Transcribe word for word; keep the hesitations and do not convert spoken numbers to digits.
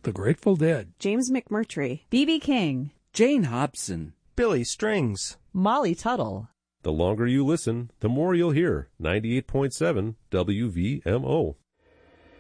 The Grateful Dead, James McMurtry, B B King, Jane Hobson, Billy Strings, Molly Tuttle. The longer you listen, the more you'll hear. ninety-eight point seven W V M O.